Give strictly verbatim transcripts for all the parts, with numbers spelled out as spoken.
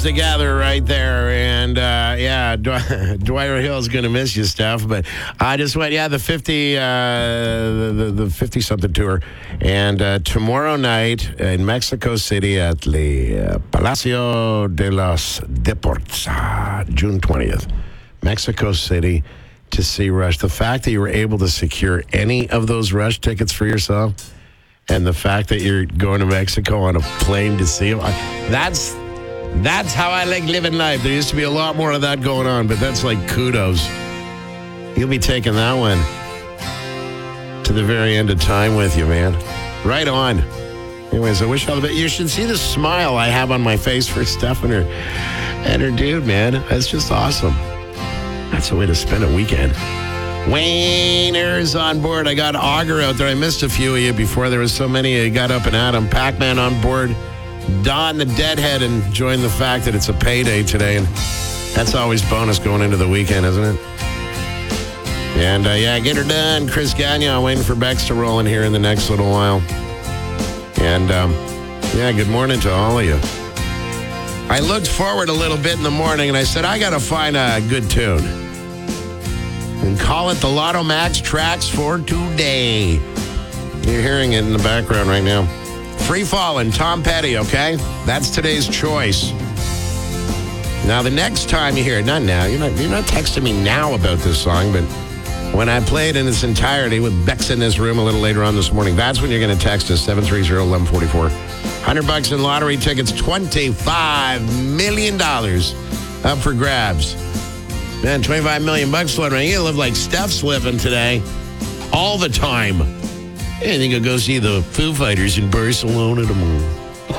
together right there. And, uh, yeah, Dw- Dwyer Hill's going to miss you, Steph. But I just went, yeah, the fifty, uh, the, the fifty-something tour. And uh, tomorrow night in Mexico City at the uh, Palacio de los Deportes, uh, June twentieth. Mexico City to see Rush. The fact that you were able to secure any of those Rush tickets for yourself, and the fact that you're going to Mexico on a plane to see him, I, that's that's how I like living life. There used to be a lot more of that going on, but that's like kudos. You'll be taking that one to the very end of time with you, man. Right on. Anyways, I wish all the best. You should see the smile I have on my face for Steph and her, and her dude, man. That's just awesome. That's the way to spend a weekend. Wayner's on board. I got Auger out there. I missed a few of you before. There was so many. I got up and at 'em. Pac-Man on board. Don the Deadhead enjoying the fact that it's a payday today. And that's always bonus going into the weekend, isn't it? And, uh, yeah, get her done. Chris Gagnon waiting for Bex to roll in here in the next little while. And, um, yeah, good morning to all of you. I looked forward a little bit in the morning, and I said, I got to find a good tune. And call it the Lotto Max Tracks for today. You're hearing it in the background right now. Free Fallin', Tom Petty, okay? That's today's choice. Now, the next time you hear it, not now, you're not, you're not texting me now about this song, but when I play it in its entirety with Bex in this room a little later on this morning, that's when you're going to text us, seven three zero, one one four four. one hundred bucks in lottery tickets, twenty-five million dollars up for grabs. Man, twenty-five million bucks floating around. You live like Steph's living today, all the time. I think I'll go see the Foo Fighters in Barcelona tomorrow.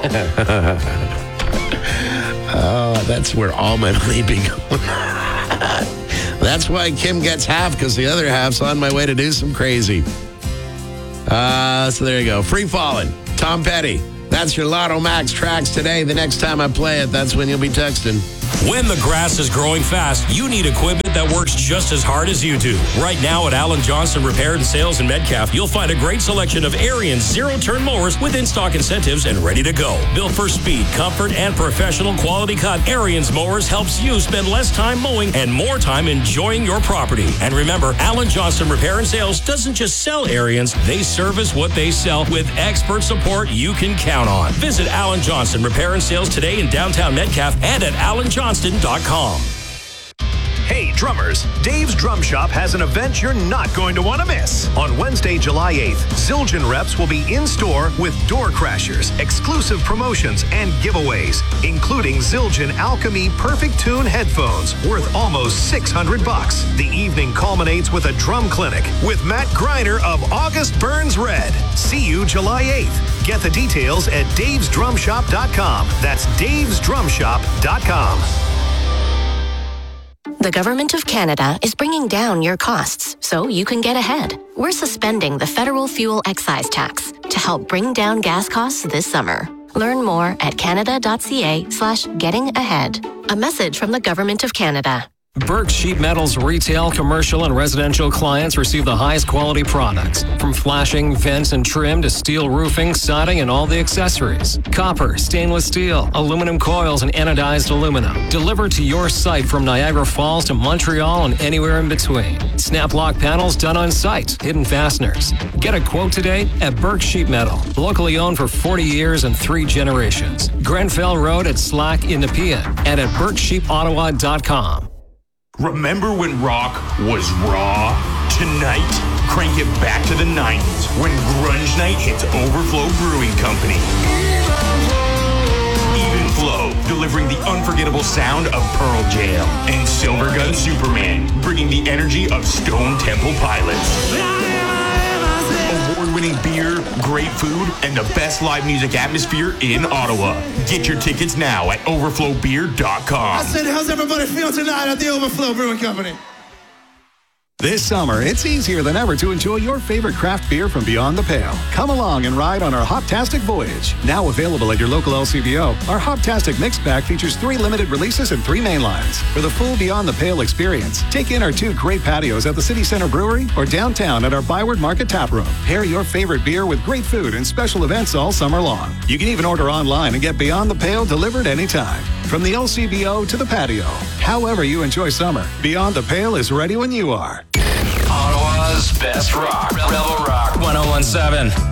Oh, that's where all my money be going. That's why Kim gets half, because the other half's on my way to do some crazy. Uh, so there you go. Free Fallin', Tom Petty. That's your Lotto Max Tracks today. The next time I play it, that's when you'll be texting. When the grass is growing fast, you need equipment that works just as hard as you do. Right now at Alan Johnson Repair and Sales in Metcalf, you'll find a great selection of Ariens zero-turn mowers with in-stock incentives and ready to go. Built for speed, comfort, and professional quality cut, Ariens mowers helps you spend less time mowing and more time enjoying your property. And remember, Alan Johnson Repair and Sales doesn't just sell Ariens, they service what they sell with expert support you can count on. Visit Alan Johnson Repair and Sales today in downtown Metcalf and at alan johnston dot com. Hey, drummers, Dave's Drum Shop has an event you're not going to want to miss. On Wednesday, July eighth, Zildjian reps will be in store with Door Crashers, exclusive promotions, and giveaways, including Zildjian Alchemy Perfect Tune headphones worth almost six hundred bucks. The evening culminates with a drum clinic with Matt Greiner of August Burns Red. See you July eighth. Get the details at daves drum shop dot com. That's daves drum shop dot com. The Government of Canada is bringing down your costs so you can get ahead. We're suspending the federal fuel excise tax to help bring down gas costs this summer. Learn more at canada.ca slash getting ahead. A message from the Government of Canada. Burke Sheet Metal's retail, commercial, and residential clients receive the highest quality products, from flashing, vents, and trim to steel roofing, siding, and all the accessories. Copper, stainless steel, aluminum coils, and anodized aluminum. Delivered to your site from Niagara Falls to Montreal and anywhere in between. Snap lock panels done on site. Hidden fasteners. Get a quote today at Burke Sheet Metal. Locally owned for forty years and three generations. Grenfell Road at Slack in Nepean and at burke sheep ottawa dot com. Remember when rock was raw? Tonight, crank it back to the nineties when Grunge Night hits Overflow Brewing Company. Even Flow, delivering the unforgettable sound of Pearl Jam. And Silver Gun Superman, bringing the energy of Stone Temple Pilots. Award-winning beer, great food, and the best live music atmosphere in Ottawa. Get your tickets now at overflow beer dot com. I said, how's everybody feel tonight at the Overflow Brewing Company? This summer, it's easier than ever to enjoy your favorite craft beer from beyond the pale. Come along and ride on our Hoptastic Voyage. Now available at your local L C B O, our Hoptastic Mix Pack features three limited releases and three main lines. For the full Beyond the Pale experience, take in our two great patios at the City Center Brewery or downtown at our Byward Market Tap Room. Pair your favorite beer with great food and special events all summer long. You can even order online and get Beyond the Pale delivered anytime. From the L C B O to the patio, however you enjoy summer, Beyond the Pale is ready when you are. Ottawa's best rock. Rebel Rock one oh one seven.